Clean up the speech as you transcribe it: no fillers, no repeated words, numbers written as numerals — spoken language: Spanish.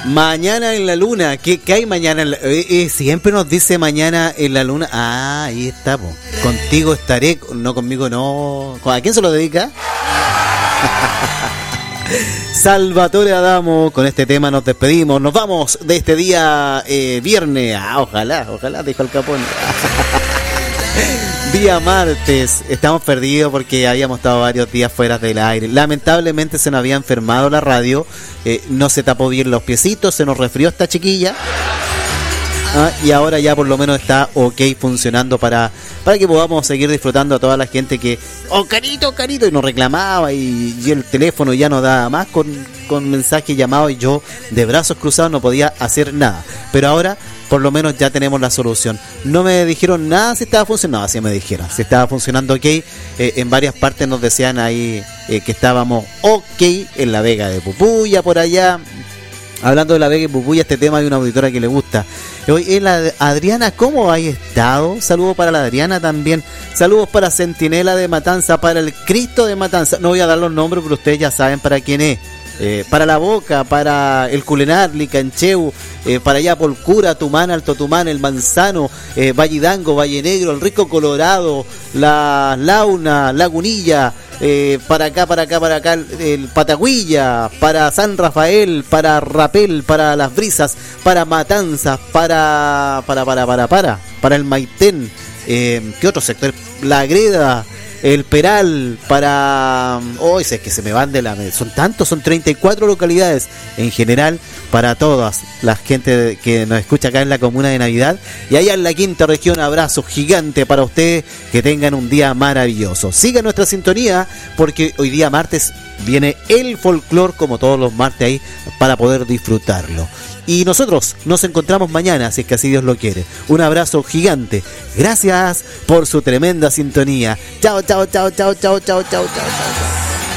Mañana en la luna. ¿Qué hay mañana en la siempre nos dice mañana en la luna. Ah, ahí está, po. Contigo estaré, no conmigo no. ¿A quién se lo dedica? Salvatore Adamo, con este tema nos despedimos. Nos vamos de este día viernes. Ojalá, dijo el Capón. Día martes, estamos perdidos porque habíamos estado varios días fuera del aire. Lamentablemente se nos había enfermado la radio, no se tapó bien los piecitos, se nos resfrió esta chiquilla. Y ahora ya por lo menos está ok funcionando para que podamos seguir disfrutando a toda la gente que carito, y nos reclamaba y el teléfono ya no daba más con mensaje llamado y yo de brazos cruzados no podía hacer nada. Pero ahora por lo menos ya tenemos la solución. No me dijeron nada si estaba funcionando, así me dijeron, si estaba funcionando ok. En varias partes nos decían ahí que estábamos ok en la Vega de Pupuya por allá. Hablando de la Vega y Pupuya, este tema hay una auditora que le gusta. Hoy la Adriana, ¿cómo has estado? Saludos para la Adriana también. Saludos para Centinela de Matanza, para el Cristo de Matanza. No voy a dar los nombres, pero ustedes ya saben para quién es. Para La Boca, para el Culenar, Licancheu, para allá Polcura, Tumán, Alto Tumán, El Manzano, Vallidango, Valle Negro, el Rico Colorado, la Launa, Lagunilla, para acá, el Patagüilla, para San Rafael, para Rapel, para Las Brisas, para Matanzas, para el Maitén, ¿qué otro sector? La Agreda, el Peral, para... es que se me van de la... Son tantos, son 34 localidades en general para todas la gente que nos escucha acá en la comuna de Navidad. Y allá en la quinta región, abrazo gigante para ustedes, que tengan un día maravilloso. Sigan nuestra sintonía porque hoy día martes viene el folclor como todos los martes ahí para poder disfrutarlo. Y nosotros nos encontramos mañana, si es que así Dios lo quiere. Un abrazo gigante. Gracias por su tremenda sintonía. Chao, chao, chao, chao, chao, chao, chao, chao.